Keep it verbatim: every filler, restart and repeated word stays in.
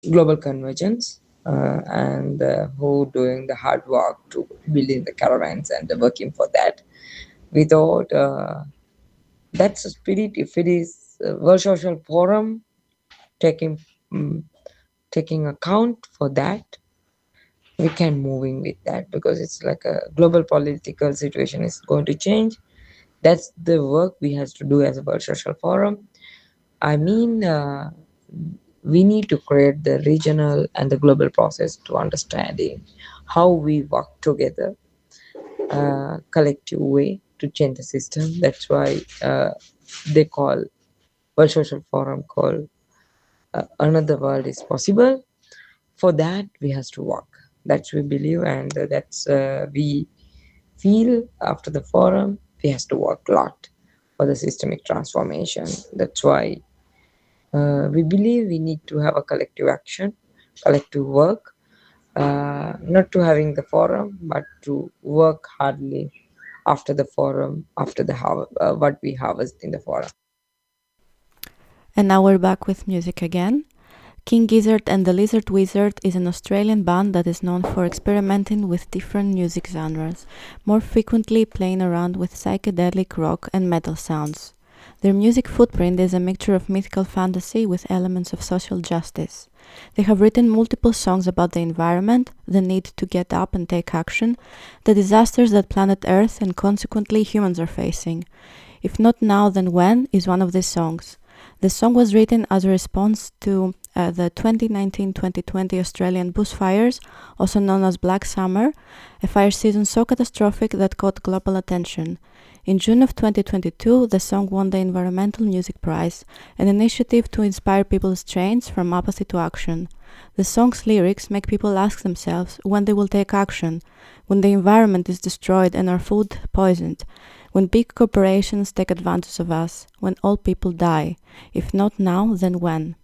global convergence, uh, and uh, who doing the hard work to building the caravans and working for that. Without uh, that's a spirit, if it is a World Social Forum taking mm, taking account for that, we can moving with that because it's like a global political situation is going to change. That's the work we has to do as a World Social Forum. I mean, uh, we need to create the regional and the global process to understanding how we work together, uh, collective way to change the system. That's why uh, they call World Social Forum called uh, another world is possible. For that, we has to work. That's we believe, and uh, that's uh, we feel after the forum. We has to work a lot for the systemic transformation. That's why uh, we believe we need to have a collective action, collective work, uh, not to having the forum, but to work hardly after the forum, after the how uh, what we harvest in the forum. And now we're back with music again. King Gizzard and the Lizard Wizard is an Australian band that is known for experimenting with different music genres, more frequently playing around with psychedelic rock and metal sounds. Their music footprint is a mixture of mythical fantasy with elements of social justice. They have written multiple songs about the environment, the need to get up and take action, the disasters that planet Earth and consequently humans are facing. If not now, then when is one of these songs. The song was written as a response to uh, the twenty nineteen twenty twenty Australian bushfires, also known as Black Summer, a fire season so catastrophic that caught global attention. In June of twenty twenty-two, the song won the Environmental Music Prize, an initiative to inspire people's change from apathy to action. The song's lyrics make people ask themselves when they will take action, when the environment is destroyed and our food poisoned, when big corporations take advantage of us, when all people die. If not now, then when?